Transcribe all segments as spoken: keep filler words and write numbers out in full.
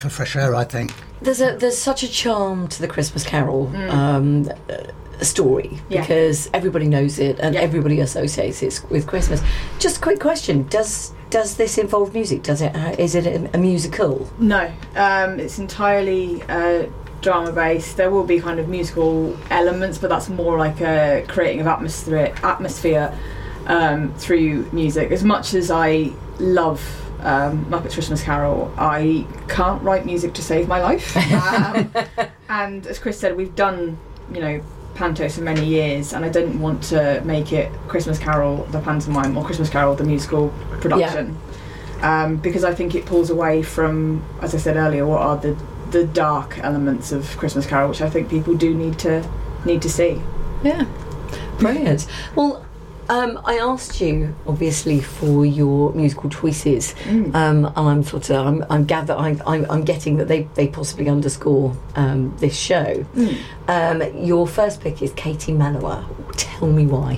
for fresh air, I think. There's a there's such a charm to the Christmas Carol mm. um, uh, story yeah. because everybody knows it and yeah. everybody associates it with Christmas. Just a quick question: Does does this involve music? Does it? Uh, is it a, a musical? No, um, it's entirely uh, drama based. There will be kind of musical elements, but that's more like a creating of atmosphere atmosphere um, through music. As much as I love Um, Muppets Christmas Carol, I can't write music to save my life. Um, and as Chris said, we've done, you know, pantos for many years, and I didn't want to make it Christmas Carol the pantomime or Christmas Carol the musical production, yeah. um, because I think it pulls away from, as I said earlier, what are the the dark elements of Christmas Carol, which I think people do need to need to see. Yeah, brilliant. Well, Um, I asked you, obviously, for your musical choices, mm. um, and I'm sort of, I'm, I'm gather, I'm, I'm, I'm getting that they, they possibly underscore um, this show. Mm. Um, your first pick is Katie Melua. Tell me why.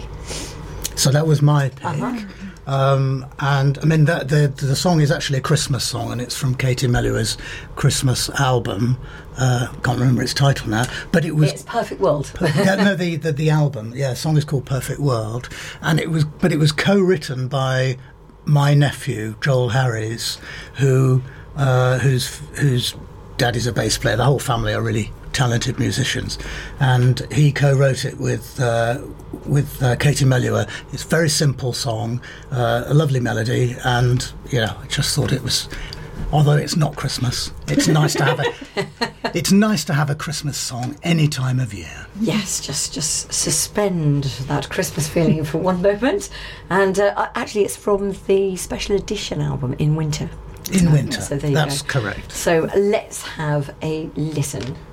So that was my pick, uh-huh. um, and I mean that the the song is actually a Christmas song, and it's from Katie Melua's Christmas album. Uh, can't remember its title now, but it was it's Perfect World. yeah, no, the, the the album, yeah, the song is called Perfect World, and it was, but it was co-written by my nephew Joel Harries, who uh, whose whose dad is a bass player. The whole family are really talented musicians, and he co-wrote it with uh, with uh, Katie Melua. It's a very simple song, uh, a lovely melody, and yeah, I just thought it was. Although it's not Christmas, it's nice to have a it's nice to have a Christmas song any time of year. Yes, just just suspend that Christmas feeling for one moment. And uh, actually, it's from the special edition album In Winter. In Winter, so there you that's go. correct. So let's have a listen.